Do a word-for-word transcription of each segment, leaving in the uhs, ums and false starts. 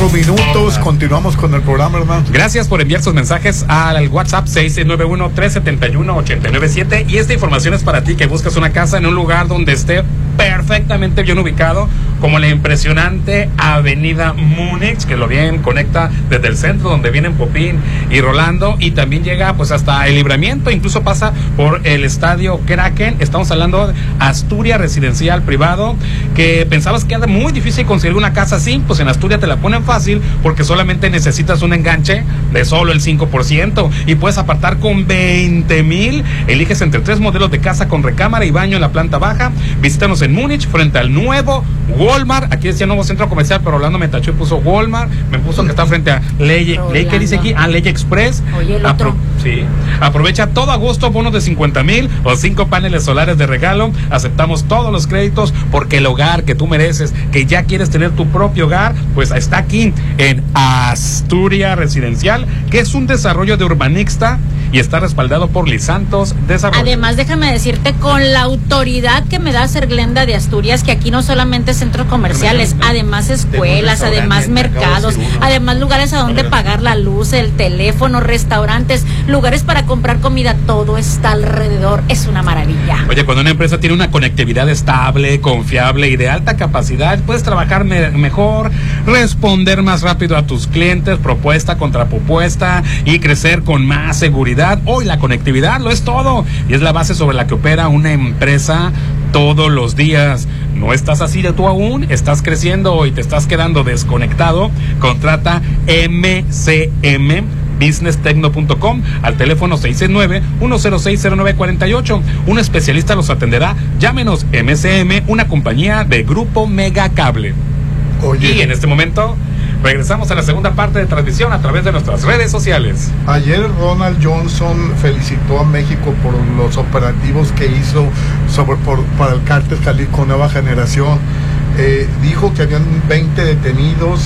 cuatro minutos. Continuamos con el programa, hermano. Gracias por enviar sus mensajes al WhatsApp seis seis nueve uno, tres siete uno, ocho nueve siete. Y esta información es para ti que buscas una casa en un lugar donde esté perfectamente bien ubicado, como la impresionante Avenida Múnich, que lo bien conecta desde el centro, donde vienen Popín y Rolando, y también llega pues hasta el Libramiento, incluso pasa por el estadio Kraken. Estamos hablando de Asturias Residencial Privado, que pensabas que era muy difícil conseguir una casa así. Pues en Asturias te la ponen fácil, porque solamente necesitas un enganche de solo el cinco por ciento y puedes apartar con veinte mil. Eliges entre tres modelos de casa con recámara y baño en la planta baja. Visítanos en Múnich, frente al nuevo Walmart. Aquí decía nuevo centro comercial, pero Rolando me tachó y puso Walmart. Me puso que está frente a Ley, Ley ¿qué dice aquí? Ah, Ley Express. Oye, el otro. Apro sí. Aprovecha todo agosto, bonos de cincuenta mil o cinco paneles solares de regalo. Aceptamos todos los créditos, porque el hogar que tú mereces, que ya quieres tener tu propio hogar, pues está aquí en Asturias Residencial, que es un desarrollo de Urbanixta y está respaldado por Lisantos Desarrollo. Además, déjame decirte, con la autoridad que me da Serglenda de Asturias, que aquí no solamente centros comerciales, además escuelas, además mercados, además lugares a donde pagar la luz, el teléfono, restaurantes, lugares para comprar comida, todo está alrededor. Es una maravilla. Oye, cuando una empresa tiene una conectividad estable, confiable y de alta capacidad, puedes trabajar me mejor, responder más rápido a tus clientes, propuesta contra propuesta, y crecer con más seguridad. Hoy la conectividad lo es todo y es la base sobre la que opera una empresa todos los días. ¿No estás así de tú aún? ¿Estás creciendo y te estás quedando desconectado? Contrata M C M business tecno punto com al teléfono seis seis nueve, uno cero seis, cero nueve cuatro ocho. Un especialista los atenderá. Llámenos. M C M, una compañía de Grupo Megacable. Oye. Y en este momento regresamos a la segunda parte de transmisión a través de nuestras redes sociales. Ayer Ronald Johnson felicitó a México por los operativos que hizo sobre, por, para el cártel Jalisco Nueva Generación. Eh, dijo que habían veinte detenidos,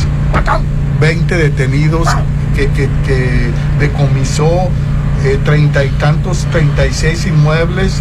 veinte detenidos que, que, que decomisó eh, treinta y tantos, treinta y seis inmuebles.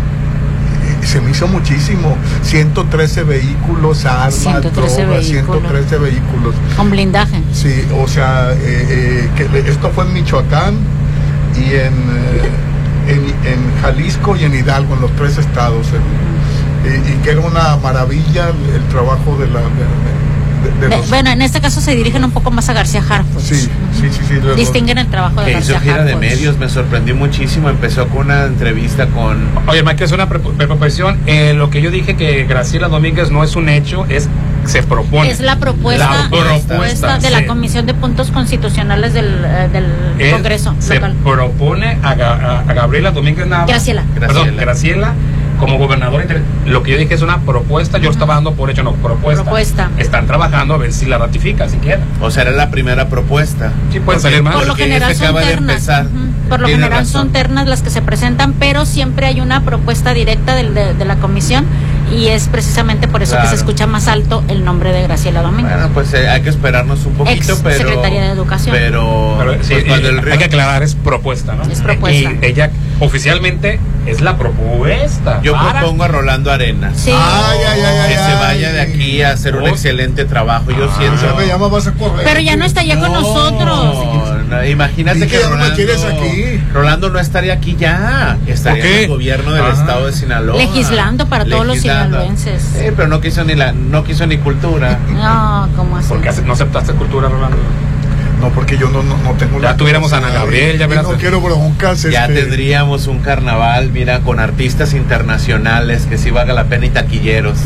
Se me hizo muchísimo. ciento trece vehículos, armas, ciento trece drogas, vehículos. ciento trece vehículos. Con blindaje. Sí, o sea, eh, eh, que esto fue en Michoacán y en, eh, en, en Jalisco y en Hidalgo, en los tres estados. Eh, y, y que era una maravilla el trabajo de la... De, de, de de, los... Bueno, en este caso se dirigen un poco más a García Harfuch. Sí, sí, sí, sí. Los... Distinguen el trabajo de que García hizo gira Harfuch. de medios, me sorprendió muchísimo. Empezó con una entrevista con... Oye, Mike, es una proposición. Eh, lo que yo dije, que Graciela Domínguez no es un hecho, es se propone. Es la propuesta, la propuesta, propuesta de sí. la Comisión de Puntos Constitucionales del, uh, del Él Congreso se local. propone a, a, a Gabriela Domínguez Nava. Graciela. Perdón, Graciela. Graciela como gobernadora. Lo que yo dije es una propuesta, yo estaba dando por hecho, no, propuesta. Propuesta. Están trabajando a ver si la ratifica siquiera. O sea, era la primera propuesta. Sí, pueden salir más. Por lo Porque general se son acaba de ternas. empezar. Uh-huh. Por lo Tiene general razón. son ternas las que se presentan, pero siempre hay una propuesta directa del, de, de la comisión, y es precisamente por eso Claro. que se escucha más alto el nombre de Graciela Domínguez. Bueno, pues eh, hay que esperarnos un poquito, Ex pero... secretaria de Educación. Pero, Pero, sí, pues, cuando eh, el río... hay que aclarar, es propuesta, ¿no? Es propuesta. Y ella oficialmente es la propuesta. Yo para... propongo a Rolando Arenas. Sí. Ay, ay, ay, ay, que ay, se vaya de aquí a hacer un Oh. excelente trabajo. Yo Ah. siento... Ya me llama, vas a correr. Pero ya no está ya con No, nosotros. no, imagínate Di que que ya no me Rolando, quieres aquí. Rolando no estaría aquí ya. Estaría ¿Por qué? en el gobierno del Ah. estado de Sinaloa. Legislando para todos los Legislando. sinaloenses. Sí, pero no quiso ni la, no quiso ni cultura. No, ¿cómo así? ¿Por qué no aceptaste cultura, Rolando? No, porque yo no, no, no tengo... Ya la tuviéramos a Ana capacidad. Gabriel, ya Y verás. no quiero broncas. Ya este... tendríamos un carnaval, mira, con artistas internacionales que sí valga la pena y taquilleros.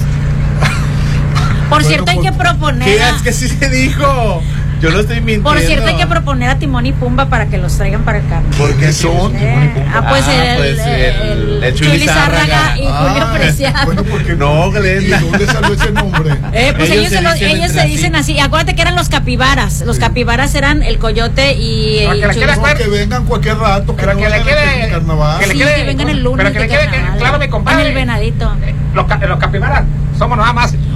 Por Bueno, cierto, hay pues, que proponer. ¿Qué? a- Es que sí se dijo. Yo no estoy mintiendo. Por cierto, hay que proponer a Timón y Pumba para que los traigan para el carnaval. ¿Por qué son? Eh, ah, pues Ah, el, pues el, el- el Chuli Chuli Zárraga Zárraga. y Ah, Julio Preciado. Bueno, porque No, Glenda. ¿Y dónde salió ese nombre? Eh, pues ellos, Ellos se, se lo- dicen ellos entre se dicen así. Acuérdate que eran los capibaras. Los capibaras eran el coyote y Para el que la Chuli. quede No, que vengan cualquier rato, que Pero no que le vengan al quede- carnaval. que le Sí, quede- que vengan el lunes pero que de le quede carnaval. claro, mi compadre. Con el venadito. Los, ca- los capibaras somos nada más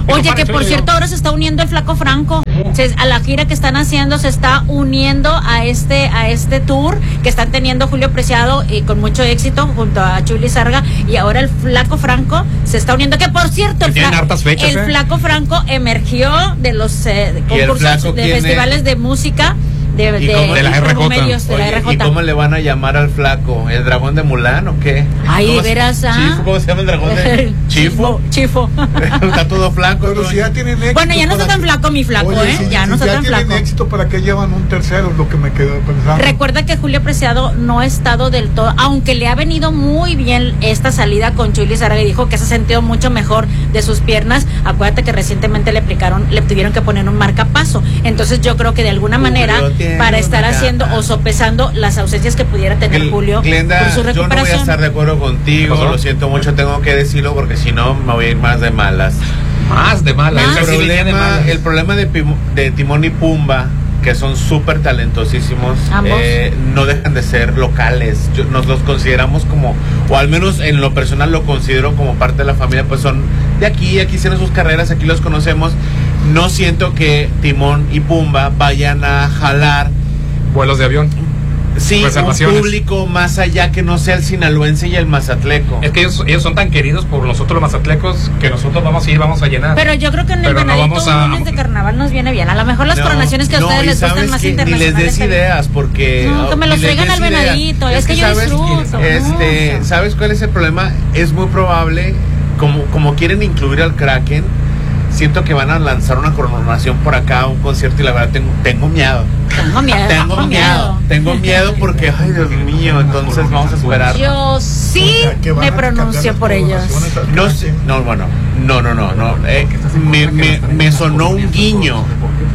Oye, que por cierto ahora se está uniendo el Flaco Franco. Se, a la gira que están haciendo se está uniendo a este a este tour que están teniendo Julio Preciado y con mucho éxito junto a Chuy Lizárraga, y ahora el Flaco Franco se está uniendo, que por cierto el, Fla fechas, el eh? Flaco Franco emergió de los eh, concursos de festivales es? de música de, de, de, de la R J. Medios, de Oye, la R J. ¿Y cómo le van a llamar al Flaco? ¿El dragón de Mulan o qué? Ay, de veras, ¿ah? ¿Chifo? ¿Cómo se llama el dragón de Chifo? Chifo. Está todo flaco. Pero si ya tienen éxito. Bueno, ya no está tan flaco mi Flaco, Oye, ¿eh? Si, ya si no está ya tan tienen flaco. éxito, ¿para qué llevan un tercero? Es lo que me quedó pensando. Recuerda que Julio Preciado no ha estado del todo, aunque le ha venido muy bien esta salida con Chuy Lizárraga, y dijo que se ha sentido mucho mejor de sus piernas. Acuérdate que recientemente le aplicaron, le tuvieron que poner un marcapaso. Entonces yo creo que de alguna manera, para estar haciendo o sopesando las ausencias que pudiera tener Gl Julio Glenda, por su recuperación. Yo no voy a estar de acuerdo contigo, lo siento mucho, tengo que decirlo porque si no me voy a ir más de malas. Más de malas. El problema, de malas. El problema de, de Timón y Pumba, que son súper talentosísimos, eh, no dejan de ser locales. Yo, nos los consideramos como, o al menos en lo personal lo considero como parte de la familia, pues son de aquí, aquí hicieron sus carreras, aquí los conocemos. No siento que Timón y Pumba vayan a jalar vuelos de avión. Sí, un público más allá que no sea el sinaloense y el mazatleco. Es que ellos, ellos son tan queridos por nosotros los mazatlecos que nosotros vamos a ir, vamos a llenar. Pero yo creo que en el Venadito no a... un lunes de carnaval nos viene bien. A lo mejor las no, coronaciones que a ustedes no, les gustan más internacionales. Ni les des ideas porque... No, que me los traigan al Venadito. Es, es que, que yo sabes, disfruto. Este, no. ¿Sabes cuál es el problema? Es muy probable, como, como quieren incluir al Kraken, siento que van a lanzar una coronación por acá, un concierto, y la verdad tengo, tengo miedo. Tengo miedo. Tengo miedo. miedo. Tengo miedo porque, ay, Dios mío, entonces vamos a esperar. Yo sí o sea, me pronuncio por ellos. No, no, bueno, no, no, no, no. Eh, me, me, me sonó un guiño.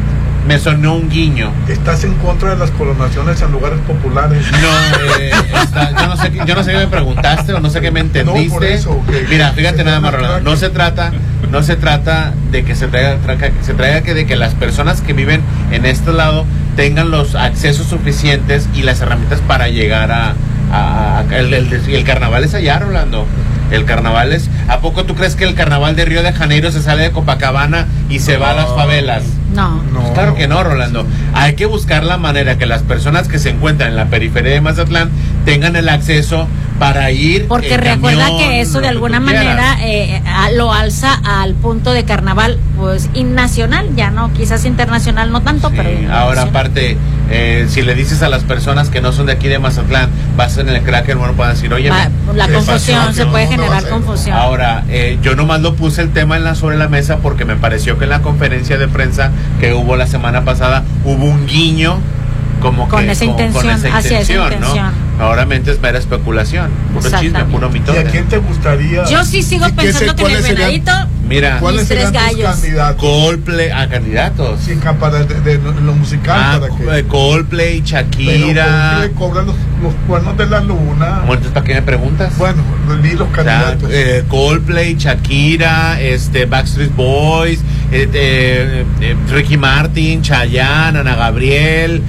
Me sonó un guiño. ¿Estás en contra de las coronaciones en lugares populares? No, eh, está, yo no sé, yo no sé qué me preguntaste o no sé qué me entendiste. No, por eso, okay. Mira, fíjate nada más, Rolando. No se trata, no se trata de que se traiga, traiga, se traiga que de que las personas que viven en este lado tengan los accesos suficientes y las herramientas para llegar a, a, a el, el, el carnaval es allá, Rolando. El carnaval es... ¿A poco tú crees que el carnaval de Río de Janeiro se sale de Copacabana y se no, va a las favelas? No. no pues claro que no, Rolando. Hay que buscar la manera que las personas que se encuentran en la periferia de Mazatlán tengan el acceso para ir. Porque recuerda camión, que eso de alguna manera eh, lo alza al punto de carnaval, pues, nacional, ya no, quizás internacional no tanto, sí, pero... Ahora aparte, eh, si le dices a las personas que no son de aquí de Mazatlán, vas en el Kraken, bueno, pueden decir, oye... Va, la confusión, pasó? se puede no, generar no confusión. Ahora, eh, yo nomás lo puse el tema en la, sobre la mesa porque me pareció que en la conferencia de prensa que hubo la semana pasada, hubo un guiño como con que, esa con, intención, con esa hacia intención, esa intención. ¿no? Ahora mente es mera especulación, puro chisme, puro mito. ¿Y a quién te gustaría? Yo sí sigo pensando que en el Venadito, mira, mis tres gallos. Coldplay, a candidatos. Sí, para de, de, de lo musical. Ah, para que... Coldplay, Shakira. Pero cobran los, los cuernos de la luna. Bueno, ¿para qué me preguntas? Bueno, di los candidatos. O sea, eh, Coldplay, Shakira, este, Backstreet Boys, eh, eh, eh, Ricky Martin, Chayanne, Ana Gabriel,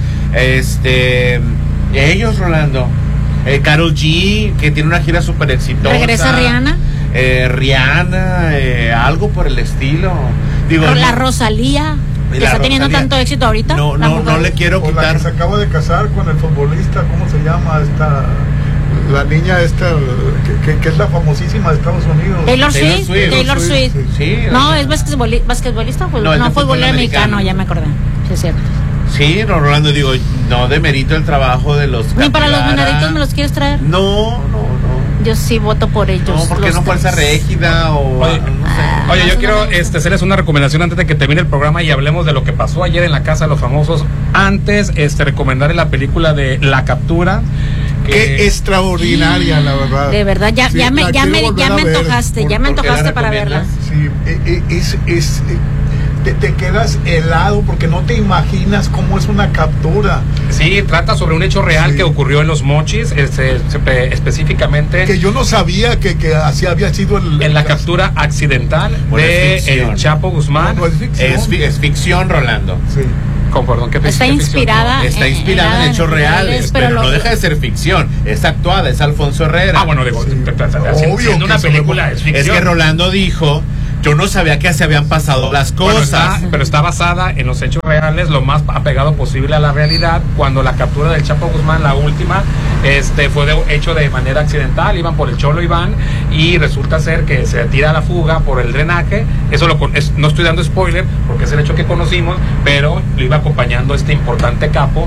este, ellos, Rolando, eh, Karol G, que tiene una gira súper exitosa. ¿Regresa Rihanna? Eh, Rihanna, eh, algo por el estilo. Digo, la no, Rosalía, que está Rosalía. teniendo tanto éxito ahorita. No, no, no le quiero quitar. La que se acaba de casar con el futbolista, ¿cómo se llama esta? La niña esta, que, que, que es la famosísima de Estados Unidos. Taylor Swift. Taylor Swift. Sí, sí, no, es basquetbolista, basquetbolista pues, no, no futbolero americano, americano, ya me acordé. Sí, es cierto. Sí, Rolando, digo, no demerito el trabajo de los... Ni para los venaditos me los quieres traer. No, no, no. Yo sí voto por ellos. No, ¿por qué no fuerza régida o...? Oye, no sé. ah, Oye, yo quiero este, hacerles una recomendación antes de que termine el programa y hablemos de lo que pasó ayer en la Casa de los Famosos. Antes, este, recomendarle la película de La Captura. Que Qué extraordinaria, la verdad. De verdad, ya, sí, ya me, ya me, ya me antojaste, ¿Por, ya me antojaste para verla. Sí, es... es Te, te quedas helado porque no te imaginas cómo es una captura. Sí, trata sobre un hecho real sí. que ocurrió en Los Mochis, este, específicamente. Que yo no sabía que, que así había sido el... En la captura accidental bueno, de el Chapo Guzmán. No, no es, ficción. Es, es ficción, Rolando. Sí. Con, perdón, ¿qué está qué inspirada ficción? Está inspirada en, en hechos reales, pero, pero no deja de ser ficción. Es actuada, es Alfonso Herrera. Ah, bueno, digo, sí. Obvio siendo una película es ficción. Es que Rolando dijo yo no sabía que se habían pasado las cosas. Bueno, está, pero está basada en los hechos reales, lo más apegado posible a la realidad. Cuando la captura del Chapo Guzmán, la última, este fue de, hecho de manera accidental, iban por el Cholo Iván y resulta ser que se tira a la fuga por el drenaje. Eso lo, es, no estoy dando spoiler porque es el hecho que conocimos, pero lo iba acompañando este importante capo.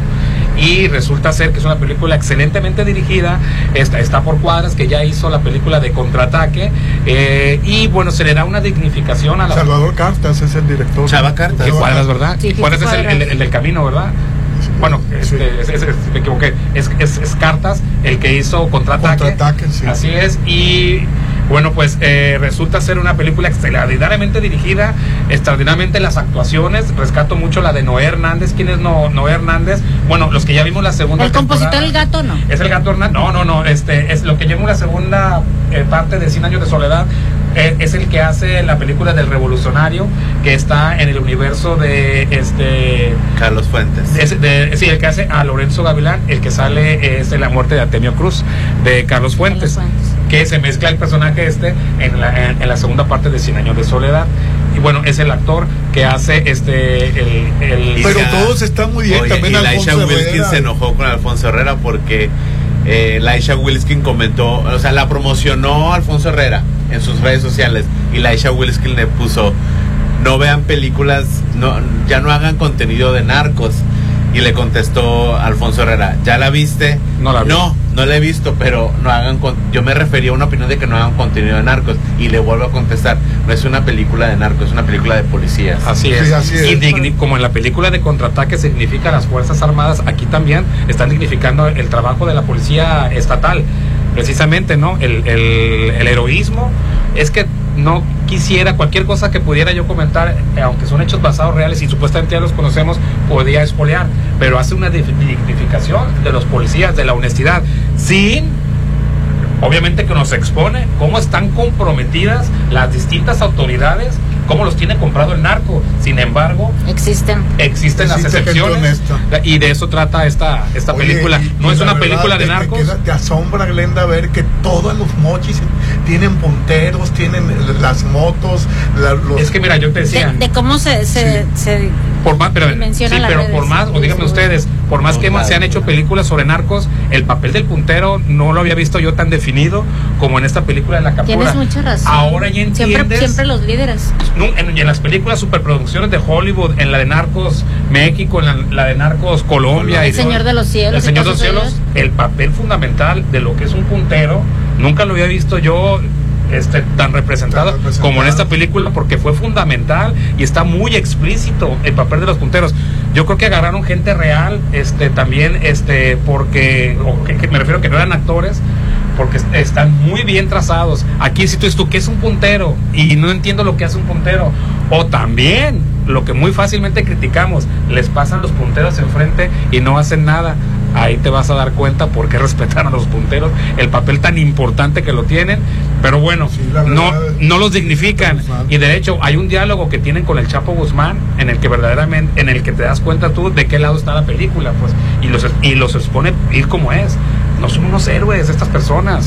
Y resulta ser que es una película excelentemente dirigida, está, está por Cuadras, que ya hizo la película de Contraataque, eh, y bueno, se le da una dignificación a la... Salvador Cartas es el director. Chava Cartas. ¿Qué Cuadras, verdad? Sí, Cuadras es el, el, el del camino, ¿verdad? Sí, bueno, este, sí. es, es, es, me equivoqué, es, es, es Cartas el que hizo Contraataque. Contraataque, sí. Así es, y... Bueno, pues eh, resulta ser una película extraordinariamente dirigida, extraordinariamente las actuaciones. Rescato mucho la de Noé Hernández. ¿Quién es no, Noé Hernández? Bueno, los que ya vimos la segunda ¿El temporada. compositor El Gato no? ¿Es el Gato Hernández? No, no, no. Este, es lo que llevamos la segunda eh, parte de Cien Años de Soledad. Eh, es el que hace la película del Revolucionario, que está en el universo de este Carlos Fuentes. Es de, sí, el que hace a Lorenzo Gavilán. El que sale es de La Muerte de Artemio Cruz, de Carlos Fuentes, Carlos Fuentes. que se mezcla el personaje este en la, en, en la segunda parte de Cien Años de Soledad. Y bueno, es el actor que hace este el, el pero ya, todos están muy bien. Oye, también y Laisha Wilkins Herrera. se enojó con Alfonso Herrera porque eh, Laisha Wilkins comentó, o sea, la promocionó Alfonso Herrera en sus redes sociales y Laisha Wilkins le puso: no vean películas, no, ya no hagan contenido de narcos. Y le contestó Alfonso Herrera: ¿ya la viste? No la vi. No, no la he visto, pero no hagan con... yo me refería a una opinión de que no hagan contenido de narcos. Y le vuelvo a contestar: no es una película de narcos, es una película de policías. Así es. Sí, así es. Y digni, como en la película de Contraataque significa las Fuerzas Armadas, aquí también están dignificando el trabajo de la policía estatal. Precisamente, ¿no? El, el, el heroísmo. Es que no quisiera, cualquier cosa que pudiera yo comentar, eh, aunque son hechos basados reales y supuestamente ya los conocemos, podía espolear, pero hace una dignificación de los policías, de la honestidad, sin, obviamente, que nos expone cómo están comprometidas las distintas autoridades, cómo los tiene comprado el narco. Sin embargo, existen existen las Existe excepciones, y de eso trata esta esta Oye, película. y, no y es una verdad, película de te, narcos. Te, queda, te asombra, Glenda, ver que todos los mochis tienen punteros, tienen las motos. La, los... Es que mira, yo te decía de, de cómo se, se, sí. se por más, pero, sí, pero por más, o díganme ustedes, por más que se han hecho películas sobre narcos, el papel del puntero no lo había visto yo tan definido como en esta película de La Captura. Tienes mucha razón. Ahora ya entiendes. Siempre, siempre los líderes. En, en las películas superproducciones de Hollywood, en la de Narcos México, en la, la de Narcos Colombia. El y Señor todo, de los Cielos. El Señor de los Cielos, el papel fundamental de lo que es un puntero, nunca lo había visto yo este, tan representado, tan representado como en esta película, porque fue fundamental y está muy explícito el papel de los punteros. Yo creo que agarraron gente real, este, también, este, porque, o que, que me refiero que no eran actores, porque están muy bien trazados. Aquí si tú dices tú, ¿qué es un puntero? Y no entiendo lo que hace un puntero. O también, lo que muy fácilmente criticamos, les pasan los punteros enfrente y no hacen nada. Ahí te vas a dar cuenta por qué respetaron a los punteros, el papel tan importante que lo tienen. Pero bueno, sí, no, no los dignifican. Y de hecho hay un diálogo que tienen con el Chapo Guzmán en el que verdaderamente, en el que te das cuenta tú de qué lado está la película, pues, y los y los expone ir como es. No son unos héroes estas personas.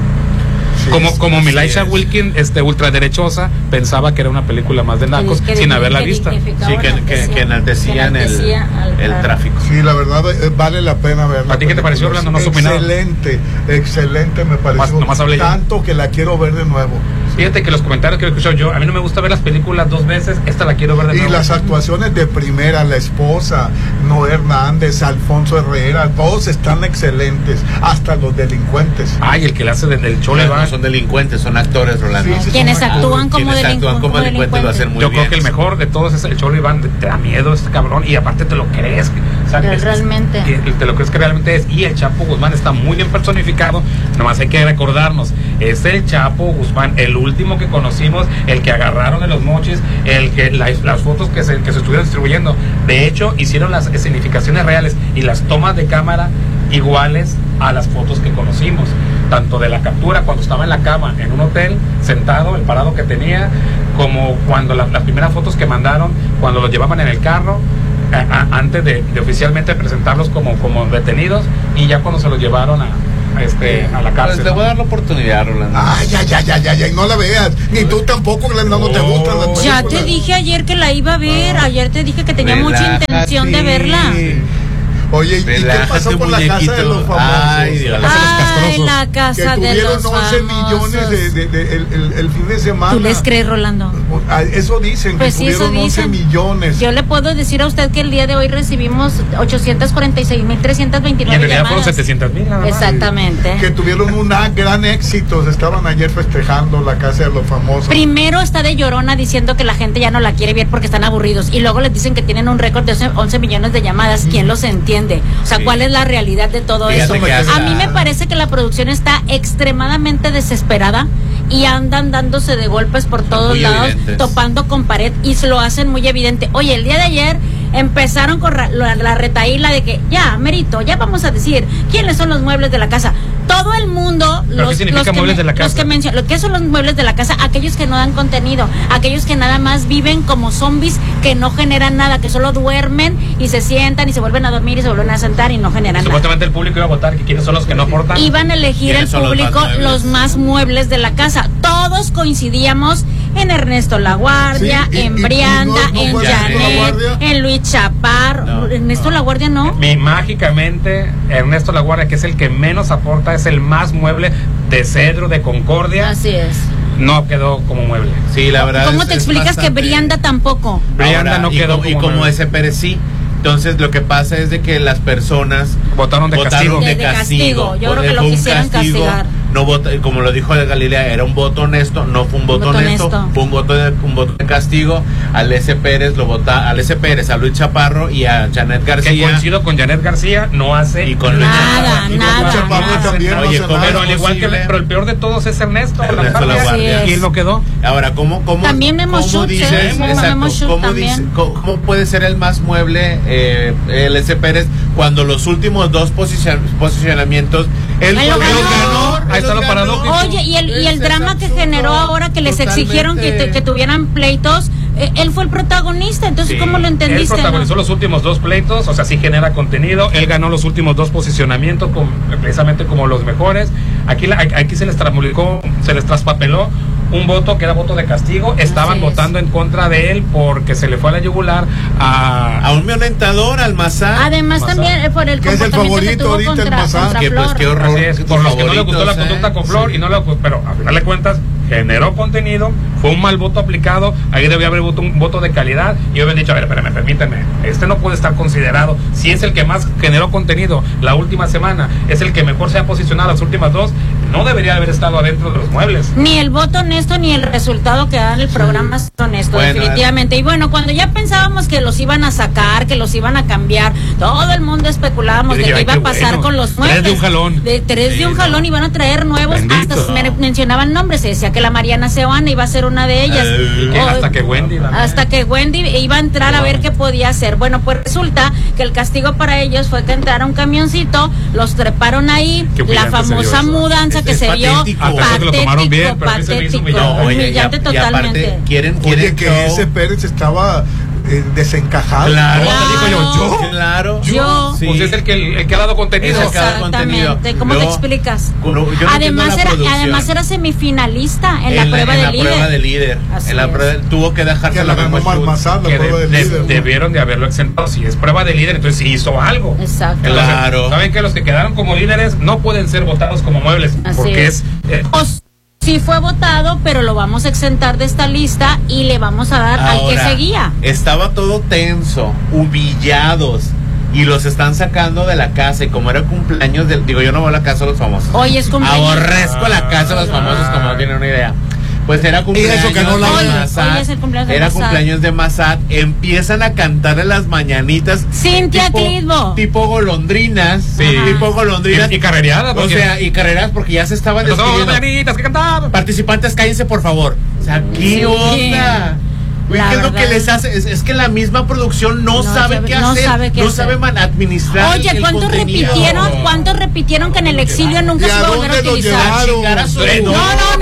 Sí, como es, como Laisha Wilkins, este, ultraderechosa, pensaba que era una película más de narcos sin haberla visto. Sí, que, que, que enaltecían el, el tráfico. Sí, la verdad eh, vale la pena verla. ¿A ti qué te pareció, Orlando? No supe nada. Excelente, excelente me pareció. Nomás, nomás tanto que la quiero ver de nuevo. Fíjate que los comentarios que he escuchado yo, a mí no me gusta ver las películas dos veces, esta la quiero ver de nuevo. Y las actuaciones de primera, la esposa, Noé Hernández, Alfonso Herrera, todos están excelentes, hasta los delincuentes. Ay, el que le hace del Chole va. No son delincuentes, son actores, Rolando. Sí, sí, quienes actúan como, quienes delincu actúan como como delincuentes lo hacen muy yo bien. Yo creo que el mejor de todos es el Cholo Iván. Te da miedo este cabrón y aparte te lo crees. O sea, es, realmente. Es, te lo crees que realmente es. Y el Chapo Guzmán está muy bien personificado. Nomás hay que recordarnos. Es el Chapo Guzmán, el último que conocimos, el que agarraron de los mochis, el que la, las fotos que se, que se estuvieron distribuyendo. De hecho, hicieron las escenificaciones reales y las tomas de cámara iguales a las fotos que conocimos, tanto de la captura cuando estaba en la cama en un hotel sentado, el parado que tenía, como cuando la, las primeras fotos que mandaron cuando los llevaban en el carro a, a, antes de, de oficialmente presentarlos como, como detenidos, y ya cuando se los llevaron a, este, a la cárcel. Pues te voy a dar la oportunidad, Rolando. Ay, ya, ya, ya, ya, ya, y no la veas. Ni tú tampoco, Glenda, no te gustan las Ya películas. te dije ayer que la iba a ver, ayer te dije que tenía mucha Relájate. intención de verla. Oye, ¿y qué Relájate, pasó con la casa de muñequito. los famosos? Ay, Dios. Ay, la que casa de tuvieron los once millones de, famosos. de, de- el, el- el fin de semana. ¿Tú les crees, Rolando? Ah, Eso dicen, Pues que sí, eso tuvieron once dicen. millones. Yo le puedo decir a usted que el día de hoy recibimos ochocientos cuarenta y seis mil trescientos Y en veintinueve realidad fueron llamadas. setecientos mil nada más. Exactamente. Que tuvieron un gran éxito. Se estaban ayer festejando la casa de los famosos. Primero está de llorona diciendo que la gente ya no la quiere ver porque están aburridos. Y luego les dicen que tienen un récord de once millones de llamadas. ¿Quién los entiende? O sea, Sí. ¿cuál es la realidad de todo Fíjate eso? que hasta- A mí me parece que la producción está extremadamente desesperada y andan dándose de golpes por todos muy lados, evidentes. topando con pared y se lo hacen muy evidente. Oye, el día de ayer empezaron con ra- la, la retaíla de que ya, Merito, ya vamos a decir quiénes son los muebles de la casa. Todo el mundo, ¿Pero los, qué significa los que muebles me- de la los casa? que mencio- lo que son los muebles de la casa, aquellos que no dan contenido, aquellos que nada más viven como zombies, que no generan nada, que solo duermen y se sientan y se vuelven a dormir y se vuelven a sentar y no generan nada. Supuestamente el público iba a votar que quiénes son los que no aportan. Iban a elegir el ¿Quiénes son los más público muebles? los más muebles de la casa. Todos coincidíamos en Ernesto La Guardia, Sí, y- en y- y Brianda, no- no en fue Ernesto Janet, Laguardia. en Luis Chaparro. No, Ernesto La Guardia no. Mi, mágicamente, Ernesto La Guardia, que es el que menos aporta, es el más mueble de Cedro, de Concordia. Así es. No quedó como mueble. Sí, la verdad. ¿Cómo es- te es explicas que bastante- Brianda tampoco? Brianda Ahora, no y quedó co- y como como nueve. ese Pérez sí. Entonces lo que pasa es de que las personas Votaron de castigo. De- de castigo. Yo creo que lo Fue un quisieran castigo, castigar. No vota, como lo dijo de Galilea, era un voto honesto, no fue un voto, Voto honesto, honesto. fue un voto de un voto de castigo. Al S. Pérez lo vota, al S. Pérez, a Luis Chaparro y a Janet Que García. coincido con Janet García, no hace Y con Nada, Luis Chaparro. nada, Chaparro nada. también no Oye, hace ¿cómo nada. Pero al igual que posible? pero el peor de todos es Ernesto, Ernesto La La Guardia. Y él no quedó. Ahora, ¿cómo, cómo, También Memo cómo Schutz, dices, ¿eh? Memo- exacto, Memo Schutz cómo, también. dice- cómo- cómo puede ser el más mueble eh, el S. Pérez cuando los últimos dos posicion- posicionamientos él Él lo fue- ganó. ganó, Ahí él está lo ganó. paradójico. Oye, y el, y el Es drama que absurdo, generó ahora que les exigieron que, totalmente. que tuvieran pleitos, eh, él fue el protagonista, entonces Sí, ¿cómo lo entendiste? Él protagonizó no? los últimos dos pleitos, o sea, sí genera contenido. Él ganó los últimos dos posicionamientos con- precisamente como los mejores. Aquí, la- aquí se les tramulcó, se les traspapeló un voto que era voto de castigo. Estaban Así es. votando en contra de él porque se le fue a la yugular a... A un violentador, al Mazá. Además Mazá. también eh, por el Que es el comportamiento favorito que tuvo ahorita, el contra, Mazá. contra Que, pues, Flor. qué horror. Así es, tus por los que no le gustó la favoritos, conducta ¿eh? con Flor y no le, pero a final de cuentas generó contenido, fue un mal voto aplicado, ahí debía haber voto, un voto de calidad y yo había dicho, a ver, espérame, permítanme, este no puede estar considerado, si es el que más generó contenido la última semana, es el que mejor se ha posicionado las últimas dos, no debería haber estado adentro de los muebles. Ni el voto honesto ni el resultado que da en el programa es honesto, Bueno, definitivamente. Y bueno, cuando ya pensábamos que los iban a sacar, que los iban a cambiar, todo el mundo especulábamos Yo de dije, que ay, iba a qué pasar bueno. con los Tres muebles. de un jalón. De tres Sí, de un no. jalón iban a traer nuevos. Bendito. Hasta me- mencionaban nombres, se decía que la Mariana Seoane iba a ser una de ellas. Eh, Que O- hasta que Wendy también. Hasta que Wendy iba a entrar a ver qué podía hacer. Bueno, pues resulta que el castigo para ellos fue que entrara un camioncito, los treparon ahí, Qué la humillante se famosa vio eso. mudanza Es- que es se vio patético. Hasta eso que lo tomaron bien, pero a mí se me hizo patético, humillante. No, oye, y, a- humillante y totalmente. aparte, quieren, quieren Oye, que show. ese Pérez estaba eh, desencajado. Claro, Claro. Dijo yo, ¿yo? Claro. Yo. Sí. Pues es el que, el que ha dado contenido. Es el que ha dado contenido. Exactamente. ¿Cómo te Luego, explicas? Yo no entiendo Además la era, producción. además era semifinalista en, la prueba en de la líder. prueba de líder. Así En la es. prueba, tuvo que dejarse Que la ganó Malmazán, la Que prueba de- de de- líder. ¿no? debieron de haberlo exentado. Si es prueba de líder, entonces sí hizo algo. Exacto. Entonces, Claro. Saben que los que quedaron como líderes no pueden ser votados como muebles. Así porque es. es. eh, O sí fue votado, pero lo vamos a exentar de esta lista y le vamos a dar al que Ahora, seguía. estaba todo tenso, humillados. Y los están sacando de la casa. Y como era cumpleaños del. Digo, yo no voy a la casa de los famosos. Hoy es cumpleaños. Aborrezco la casa de los famosos, como no tienen una idea. Pues era cumpleaños eso que no la de Hoy- Massad. hoy es el cumpleaños de Era Massad. cumpleaños de Massad. Empiezan a cantarle las mañanitas. Cintia tipo, Clitbo. tipo golondrinas. Sí. Tipo golondrinas. Y, y carrereada. O porque- sea, y carreras porque ya se estaban Entonces, vamos, despidiendo. mañanitas, que cantar. Participantes, cállense por favor. O sea, ¿qué Sí. onda? Güey, La ¿qué es lo verdad. que les hace? Es, es que la misma producción no, No sabe, sabe- qué no hacer. sabe qué no hacer. sabe man- administrar. Oye, el ¿cuántos contenido. repitieron? ¿Cuántos repitieron que en el exilio nunca ¿Y se a iba a volver a dónde lo utilizar? llevaron? Chingar a su- No, No, no, no, Ah,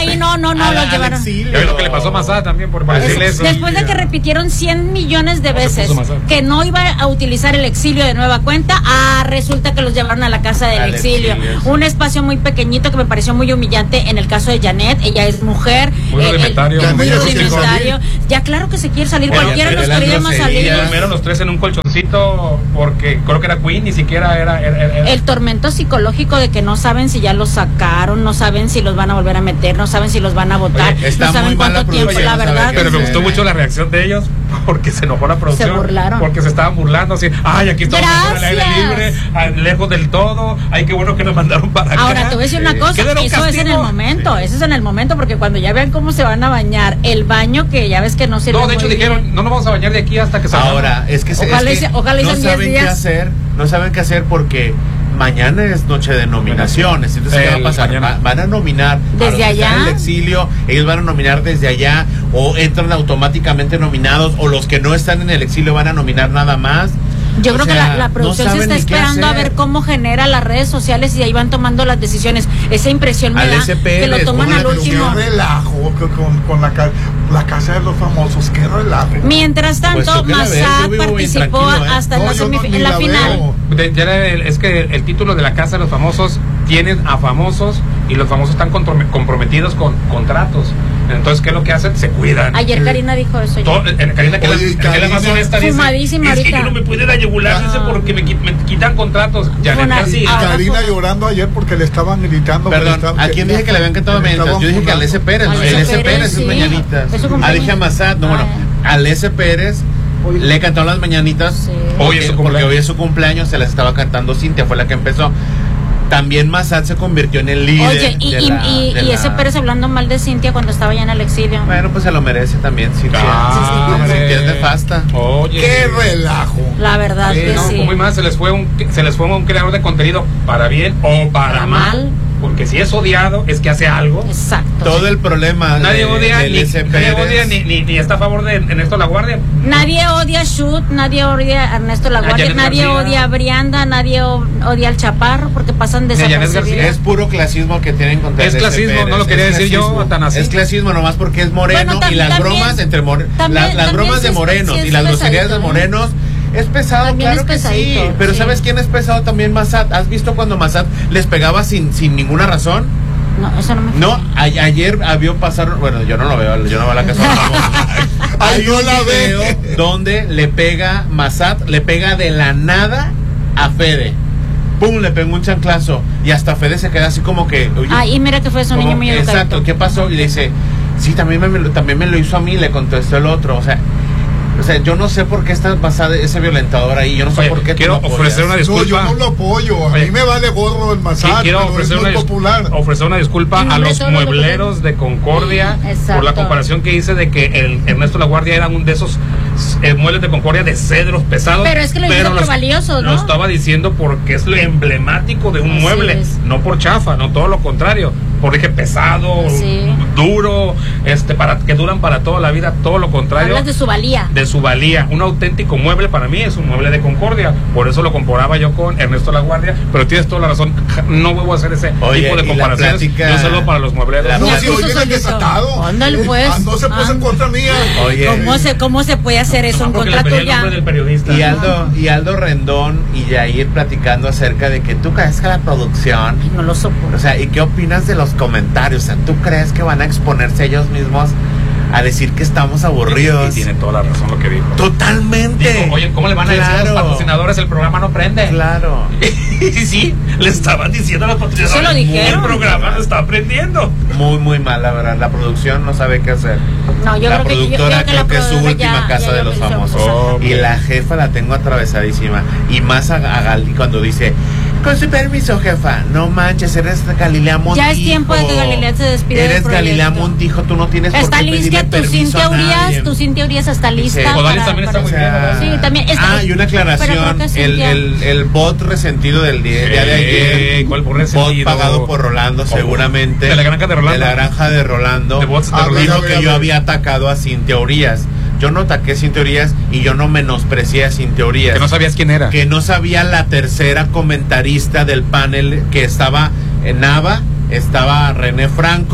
ahí no, no, no, los llevaron. Ya ves lo que le pasó a Massad también por decirle eso. Después de que repitieron cien millones de veces que no iba a utilizar el exilio de nueva cuenta, ah, resulta que los llevaron a la casa del Al exilio. exilio, sí. Un espacio muy pequeñito que me pareció muy humillante en el caso de Janet. Ella es mujer. Muy eh, rudimentario. el- muy Ya rudimentario. Ya claro que se quiere salir. Bueno, Cualquiera de los las queríamos salir. groserías. Durmieron los tres en un colchoncito porque creo que era Queen, ni siquiera era... era- era- El tormento psicológico de que no saben si ya los sacaron, no saben si los van a volver a meter, no saben si los van a votar, Oye, está no saben muy mal cuánto la tiempo, producción, la no saben verdad. qué Pero me Sí. gustó mucho la reacción de ellos porque se enojó la producción. Se burlaron. Porque se estaban burlando así. Ay, aquí estamos mejor al aire Gracias. libre, ah, lejos del todo. Ay, qué bueno que nos mandaron para acá. Ahora te voy a decir una Sí. cosa, ¿Qué era un eso es en el castigo? momento, eso es en el momento, porque cuando ya vean cómo se van a bañar, el baño que ya ves que no sirve No, de hecho muy dijeron, bien. no nos vamos a bañar de aquí hasta que salgamos. Ahora, es que, se- Ojalá es que hice- ojalá no hicieran diez saben qué días. hacer, no saben qué hacer porque mañana es noche de nominaciones. Entonces, ¿qué va a El pasar? mañana. Va- van a nominar ¿Desde a los que allá? están en el exilio, ellos van a nominar desde allá, o entran automáticamente nominados, o los que no están en el exilio van a nominar nada más. Yo O creo que sea, la, la no producción se saben está ni qué esperando a hacer. ver cómo genera las redes sociales y ahí van tomando las decisiones. Esa impresión me Al da S P que lo les toman pongan al la último. Qué relajo que con, con la, ca- la casa de los famosos, qué relajo. Mientras Pues tanto, tú que la ves, Massad yo vivo bien participó tranquilo, ¿eh? hasta en No, la, yo no, semif- ni en la la final. veo. De- ya era el- es que el título de la Casa de los Famosos tienen a famosos y los famosos están controm- comprometidos con contratos. Entonces, ¿qué es lo que hacen? Se cuidan. Ayer Karina dijo eso. ya. Todo- en Karina, que, Oye, la, que la Karina, más honesta dice, fumadísima es que ahorita. yo no me pude la yugular, Ah. dice, porque me, qui- me quitan contratos. Janet Funa- García. ahora Karina fue- llorando ayer porque le estaban gritando. que le Perdón, estaban- ¿a quién que- dije que le habían cantado que le mañanitas? estaban Yo dije que al burlando. S. Pérez, Al ¿no? S. El S. Pérez, Pérez es sí. mañanitas. Es su Ah, cumpleaños. dije a Massad, no, bueno, Ah. al S. Pérez Oye. le cantaron las mañanitas. Sí. Hoy es porque- su porque cumpleaños. hoy es su cumpleaños, se las estaba cantando Cintia, fue la que empezó. También Massad se convirtió en el líder. Oye, y, de y, la- y, de y la- ese Pérez hablando mal de Cintia cuando estaba ya en el exilio. Bueno, pues se lo merece también, Cintia. Ah, Cintia hombre. es nefasta. Oye. Qué relajo. La verdad Sí, que no, sí. muy mal, se les fue un se les fue un creador de contenido para bien o para, Para mal, mal. porque si es odiado es que hace algo. Exacto. Todo el problema Nadie de- odia, del ni, S. nadie Pérez. odia ni, ni, ni está a favor de Ernesto Laguardia. Nadie odia a Shoot, nadie odia a Ernesto Laguardia, Janet nadie García. odia a Brianda, nadie o- odia al Chaparro porque pasan Ni a Janet desapercibidos. Es puro clasismo que tienen contra Es el S. clasismo, Pérez. no lo quería Es decir yo clasismo. tan así. Es clasismo nomás porque es moreno Bueno, tam- y las también- bromas entre more- también- la- las también bromas sí de es- morenos sí es y las groserías de pesadito, ¿eh? morenos es pesado, También claro es que sí. pesadito, Pero sí. ¿sabes quién es pesado también? Massad. ¿Has visto cuando Massad les pegaba sin, sin ninguna razón? No, eso no me No, a- ayer había pasar, bueno, yo no lo veo, yo no veo la casa. Ay, Hay no un la video ve. donde le pega Massad, le pega de la nada a Fede. Pum, le pegó un chanclazo y hasta Fede se queda así como que, oye, Ah, y mira que fue un como- niño muy educado. exacto, ¿qué pasó? Y le dice, sí, también me, me lo- también me lo hizo a mí, le contestó el otro, o sea, o sea, yo no sé por qué está basado ese violentador ahí, yo no sé Oye, por qué tú quiero lo apoyas. ofrecer una No, yo disculpa. no lo apoyo. A Oye. mí me vale gorro el Sí, Massad, quiero pero es ofrecer muy una, dis- popular. ofrecer una disculpa En a nombre de los todos los muebleros de Concordia Exacto. por la comparación que hice de que el Ernesto Laguardia era un de esos eh, muebles de Concordia de cedros pesados. Pero es que lo hizo por valioso, ¿no? Lo estaba diciendo porque es lo emblemático de un Así mueble, es. no por chafa, no todo lo contrario. Por dije pesado, Sí. duro, este para que duran para toda la vida, todo lo contrario. Hablas de su valía. De su valía. Un auténtico mueble para mí es un mueble de Concordia. Por eso lo comparaba yo con Ernesto Laguardia. Pero tienes toda la razón. Ja- No vuelvo a hacer ese Oye, tipo de y la comparaciones. plática- Yo saludo para los muebleros. la No, Ya si puso hoy viene solito. desatado. Ándale, pues. Ah, no se puso en Ah. contra mía. Oye, ¿Cómo se, ¿Cómo se puede hacer eso en Porque le contra pedí el tuya? nombre del periodista. y Aldo, y Aldo Rendón y Yair platicando acerca de que tú crees que la producción, No lo o soporto. sea, ¿y qué opinas de los comentarios? O sea, ¿tú crees que van a exponerse ellos mismos a decir que estamos aburridos? Y tiene toda la razón lo que dijo. Totalmente. Dijo, oye, ¿cómo le van a decir a los Claro. patrocinadores el programa no prende? Claro. Y sí, le estaban diciendo a los patrocinadores. ¿Se lo dijeron? El programa no está prendiendo. Muy, muy mal, la verdad. La producción no sabe qué hacer. No, yo la creo que, yo- yo productora creo que creo la que es su productora última ya- casa ya- de ya los pensó. famosos. Oh, Y la jefa la tengo atravesadísima. Y más a, a Gali cuando dice, con su permiso, jefa, no manches, eres Galilea Montijo. Ya es tiempo de que Galilea se despida del Eres Galilea proyecto. Montijo, tú no tienes por Está qué lista pedirle tu permiso Cintia a nadie. Urias, tu Cintia Urias está Dice, lista. Odalis para- también está para- muy bien, ¿verdad? Sí, también está- Ah, y una pero creo aclaración, que el, Cintia- el, el bot resentido del día, día de Eh, ayer, ¿cuál por bot resentido? pagado por Rolando Oh, seguramente, de la granja de Rolando. de la granja de Rolando, De bots de Ah, Rolando. dijo A ver, que a yo ver. había atacado a Cintia Urias. Yo no ataqué a Cintia Urias y yo no menosprecié a Cintia Urias. Que no sabías quién era. Que no sabía la tercera comentarista del panel, que estaba en Nava, estaba René Franco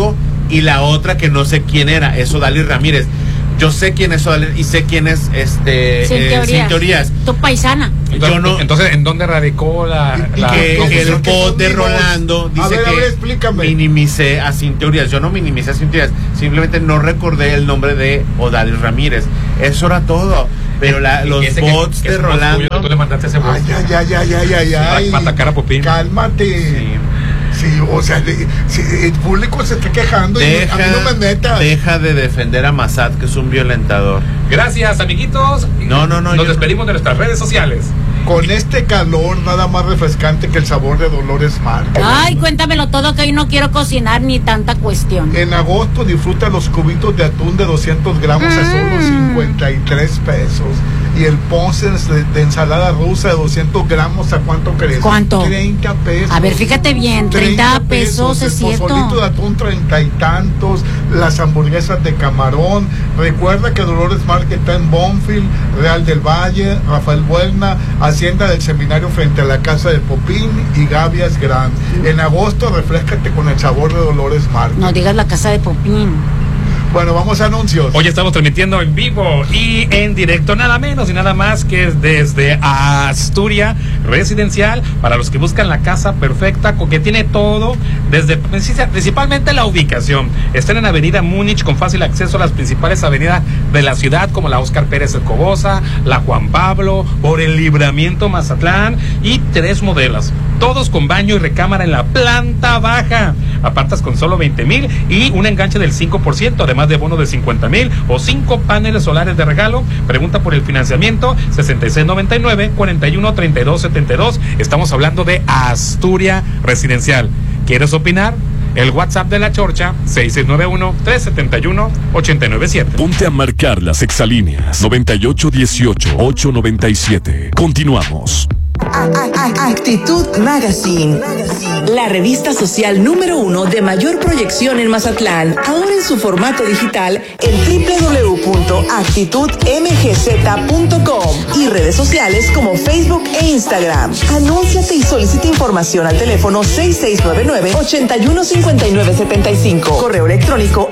y la otra que no sé quién era, es Odalis Ramírez. Yo sé quién es Odalis y sé quién es este Sin eh, teorías. Sin teorías. Tu paisana. Entonces, Yo no- entonces, ¿en dónde radicó la, Y la que no, el porque bot son de vivos. Rolando dice A ver, a que ver, explícame. minimicé a Sin Teorías. Yo no minimicé a Sin Teorías, simplemente no recordé el nombre de Odalis Ramírez. Eso era todo. Pero la, Y los ese que- bots que de es bot Rolando. tuyo, que tú le mandaste ese bot. Ay, ay, ay, ay, ay, ay, ay. Para atacar a Popín. Cálmate. Sí. Sí, o sea, de- si el público se está quejando Deja, y a mí no me metas. deja de defender a Massad, que es un violentador. Gracias, amiguitos. No, no, no, Nos yo despedimos de nuestras redes sociales. Con este calor, nada más refrescante que el sabor de Dolores Márquez. Ay, cuéntamelo todo, que hoy no quiero cocinar ni tanta cuestión. En agosto disfruta los cubitos de atún de doscientos gramos a solo cincuenta y tres pesos. Y el ponce de, de ensalada rusa de doscientos gramos, ¿a cuánto crees? ¿Cuánto? treinta pesos. A ver, fíjate bien, treinta pesos, es el cierto. pozolito de atún, treinta y tantos. Las hamburguesas de camarón. Recuerda que Dolores Márquez está en Bonfield, Real del Valle, Rafael Buelna, Hacienda del Seminario frente a la casa de Popín y Gavias Grand. En agosto, refrescate con el sabor de Dolores Márquez. No digas la casa de Popín. Bueno, vamos a anuncios. Hoy estamos transmitiendo en vivo y en directo, nada menos y nada más que desde Asturias Residencial, para los que buscan la casa perfecta, con que tiene todo, desde principalmente la ubicación. Están en Avenida Múnich, con fácil acceso a las principales avenidas de la ciudad, como la Óscar Pérez Escobosa, la Juan Pablo, por el Libramiento Mazatlán, y tres modelos, todos con baño y recámara en la planta baja. Apartas con solo veinte mil y un enganche del cinco por ciento, además de bono de cincuenta mil o cinco paneles solares de regalo. Pregunta por el financiamiento sesenta y seis noventa y nueve, cuarenta y uno, treinta y dos setenta y dos. Estamos hablando de Asturias Residencial. ¿Quieres opinar? El WhatsApp de La Chorcha, seis seis nueve uno, tres siete uno, ocho nueve siete. Ponte a marcar las exalíneas noventa y ocho dieciocho, ocho noventa y siete. Continuamos. A- a- a- Actitud Magazine, la revista social número uno de mayor proyección en Mazatlán, ahora en su formato digital en doble u doble u doble u punto actitud m g z punto com y redes sociales como Facebook e Instagram. Anúnciate y solicita información al teléfono seis seis nueve nueve, ocho uno cinco nueve siete cinco. Correo electrónico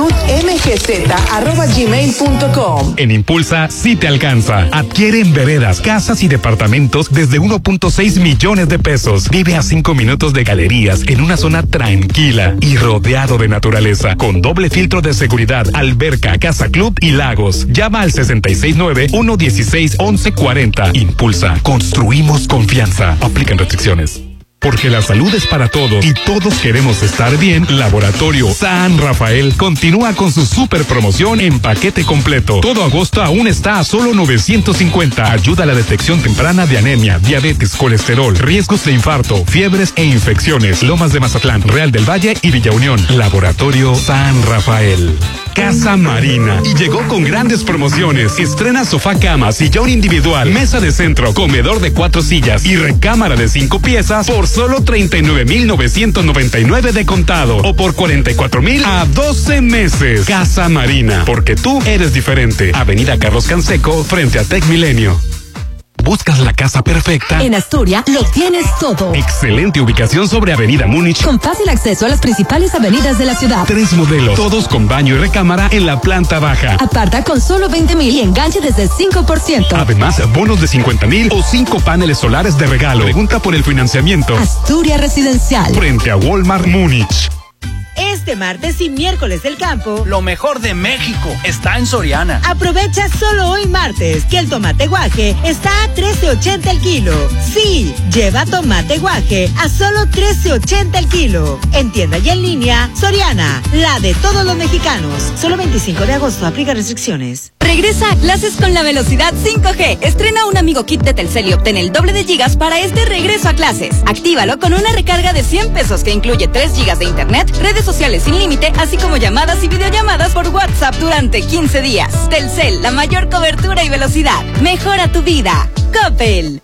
actitudmgz arroba gmail punto com. En Impulsa sí te alcanza. Adquiere en veredas, casas y departamentos desde uno punto seis millones de pesos. Vive a cinco minutos de galerías en una zona tranquila y rodeado de naturaleza, con doble filtro de seguridad, alberca, casa club y lagos. Llama al sesenta y seis nueve, uno dieciséis, once cuarenta. Impulsa. Construimos confianza. Aplican restricciones. Porque la salud es para todos y todos queremos estar bien, Laboratorio San Rafael continúa con su super promoción en paquete completo. Todo agosto aún está a solo novecientos cincuenta. Ayuda a la detección temprana de anemia, diabetes, colesterol, riesgos de infarto, fiebres e infecciones. Lomas de Mazatlán, Real del Valle y Villa Unión. Laboratorio San Rafael. Casa Marina. Y llegó con grandes promociones. Estrena sofá cama, sillón individual, mesa de centro, comedor de cuatro sillas y recámara de cinco piezas por solo treinta y nueve mil novecientos noventa y nueve de contado o por cuarenta y cuatro mil a doce meses. Casa Marina, porque tú eres diferente. Avenida Carlos Canseco, frente a Tec Milenio. ¿Buscas la casa perfecta? En Asturias lo tienes todo. Excelente ubicación sobre Avenida Múnich. Con fácil acceso a las principales avenidas de la ciudad. Tres modelos, todos con baño y recámara en la planta baja. Aparta con solo veinte mil y enganche desde el cinco por ciento. Además, bonos de cincuenta mil o cinco paneles solares de regalo. Pregunta por el financiamiento. Asturias Residencial. Frente a Walmart Múnich. Este martes y miércoles del campo, lo mejor de México está en Soriana. Aprovecha solo hoy martes que el tomate guaje está a trece ochenta el kilo. Sí, lleva tomate guaje a solo trece ochenta el kilo. En tienda y en línea, Soriana, la de todos los mexicanos. Solo veinticinco de agosto, aplica restricciones. Regresa a clases con la velocidad cinco G. Estrena un amigo kit de Telcel y obtén el doble de gigas para este regreso a clases. Actívalo con una recarga de cien pesos que incluye tres gigas de internet, redes sociales sin límite, así como llamadas y videollamadas por WhatsApp durante quince días. Telcel, la mayor cobertura y velocidad. Mejora tu vida. Coppel.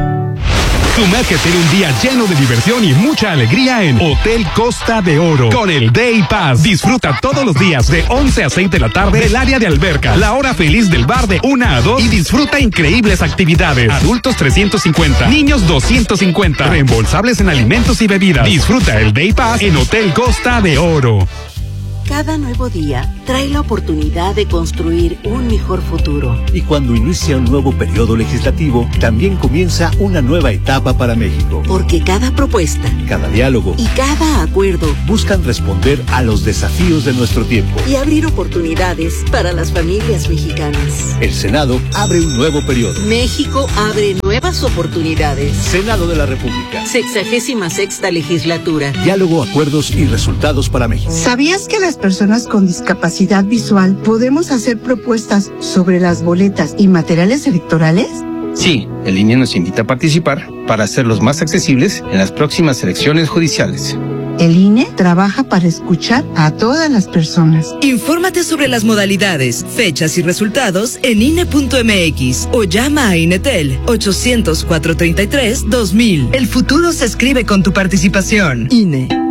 Sumérgete en un día lleno de diversión y mucha alegría en Hotel Costa de Oro con el Day Pass. Disfruta todos los días de once a seis de la tarde del área de alberca, la hora feliz del bar de una a dos y disfruta increíbles actividades. Adultos trescientos cincuenta, niños doscientos cincuenta, reembolsables en alimentos y bebidas. Disfruta el Day Pass en Hotel Costa de Oro. Cada nuevo día trae la oportunidad de construir un mejor futuro. Y cuando inicia un nuevo periodo legislativo, también comienza una nueva etapa para México. Porque cada propuesta, cada diálogo y cada acuerdo buscan responder a los desafíos de nuestro tiempo y abrir oportunidades para las familias mexicanas. El Senado abre un nuevo periodo. México abre nuevas oportunidades. Senado de la República. Sexagésima sexta legislatura. Diálogo, acuerdos y resultados para México. ¿Sabías que las personas con discapacidad visual podemos hacer propuestas sobre las boletas y materiales electorales? Sí, el I N E nos invita a participar para hacerlos más accesibles en las próximas elecciones judiciales. El I N E trabaja para escuchar a todas las personas. Infórmate sobre las modalidades, fechas y resultados en I N E punto M X o llama a INETEL ochocientos, cuatrocientos treinta y tres, dos mil. El futuro se escribe con tu participación. I N E.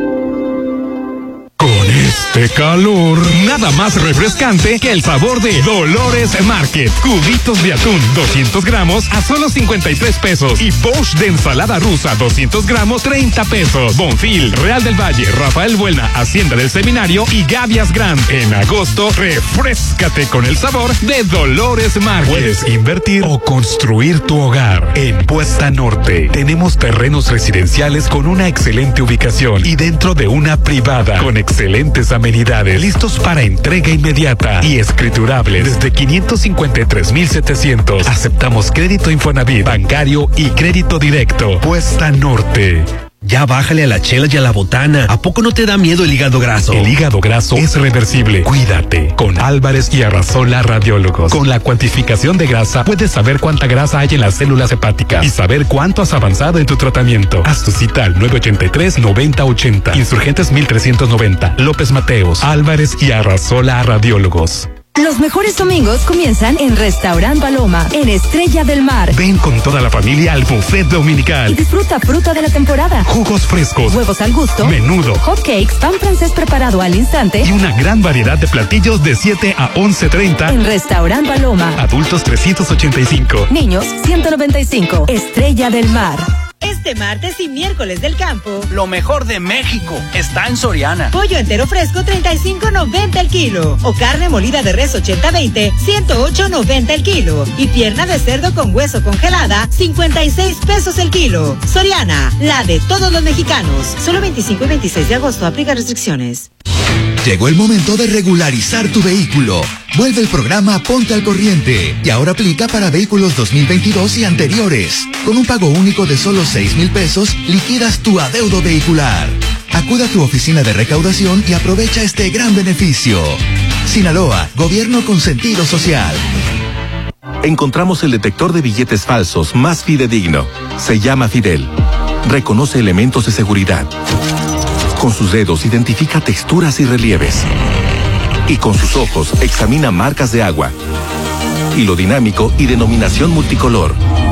Con este calor, nada más refrescante que el sabor de Dolores Market. Cubitos de atún, doscientos gramos a solo cincuenta y tres pesos. Y poch de ensalada rusa, doscientos gramos, treinta pesos. Bonfil, Real del Valle, Rafael Buelna, Hacienda del Seminario y Gavias Grand. En agosto, refréscate con el sabor de Dolores Market. Puedes invertir o construir tu hogar. En Puesta Norte, tenemos terrenos residenciales con una excelente ubicación y dentro de una privada con excelentes amenidades, listos para entrega inmediata y escriturables desde quinientos cincuenta y tres mil setecientos. Aceptamos crédito Infonavit, bancario y crédito directo. Puesta Norte. Ya bájale a la chela y a la botana. ¿A poco no te da miedo el hígado graso? El hígado graso es reversible. Cuídate. Con Álvarez y Arrasola Radiólogos. Con la cuantificación de grasa, puedes saber cuánta grasa hay en las células hepáticas y saber cuánto has avanzado en tu tratamiento. Haz tu cita al nueve ochenta y tres, noventa ochenta. Insurgentes mil trescientos noventa. López Mateos. Álvarez y Arrasola Radiólogos. Los mejores domingos comienzan en Restaurant Paloma, en Estrella del Mar. Ven con toda la familia al buffet dominical. Y disfruta fruta de la temporada, jugos frescos, huevos al gusto, menudo, hot cakes, pan francés preparado al instante y una gran variedad de platillos de siete a once treinta. En Restaurant Paloma. Adultos trescientos ochenta y cinco. Niños ciento noventa y cinco. Estrella del Mar. Este martes y miércoles del campo, lo mejor de México está en Soriana. Pollo entero fresco treinta y cinco noventa el kilo. O carne molida de res ochenta veinte, ciento ocho noventa el kilo. Y pierna de cerdo con hueso congelada, cincuenta y seis pesos el kilo. Soriana, la de todos los mexicanos. Solo veinticinco y veintiséis de agosto, aplica restricciones. Llegó el momento de regularizar tu vehículo. Vuelve el programa Ponte al Corriente y ahora aplica para vehículos dos mil veintidós y anteriores. Con un pago único de solo seis mil pesos, liquidas tu adeudo vehicular. Acuda a tu oficina de recaudación y aprovecha este gran beneficio. Sinaloa, gobierno con sentido social. Encontramos el detector de billetes falsos más fidedigno. Se llama Fidel. Reconoce elementos de seguridad. Con sus dedos identifica texturas y relieves. Y con sus ojos examina marcas de agua. Hilo dinámico y denominación multicolor.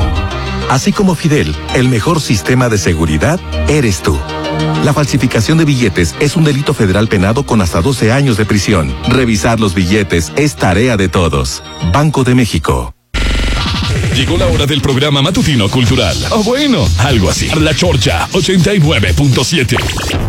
Así como Fidel, el mejor sistema de seguridad eres tú. La falsificación de billetes es un delito federal penado con hasta doce años de prisión. Revisar los billetes es tarea de todos. Banco de México. Llegó la hora del programa matutino cultural. O bueno, algo así. La Chorcha ochenta y nueve punto siete.